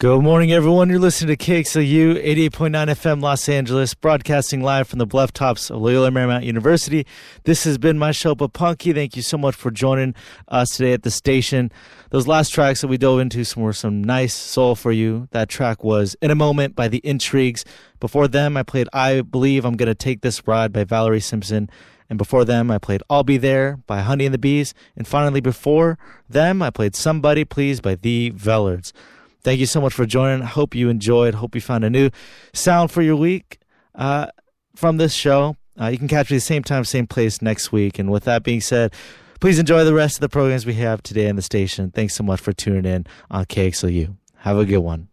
Good morning, everyone. You're listening to KXLU 88.9 FM Los Angeles, broadcasting live from the bluff tops of Loyola Marymount University. This has been my show, Punky. Thank you so much for joining us today at the station. Those last tracks that we dove into were some nice soul for you. That track was In a Moment by The Intrigues. Before them, I played I Believe I'm Gonna Take This Ride by Valerie Simpson. And before them, I played I'll Be There by Honey and the Bees. And finally, before them, I played Somebody Please by The Vellards. Thank you so much for joining. I hope you enjoyed. Hope you found a new sound for your week from this show. You can catch me the same time, same place next week. And with that being said, please enjoy the rest of the programs we have today on the station. Thanks so much for tuning in on KXLU. Have a good one.